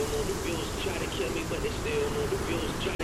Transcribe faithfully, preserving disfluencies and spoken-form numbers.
know the bills try to kill me, but they still know the bills try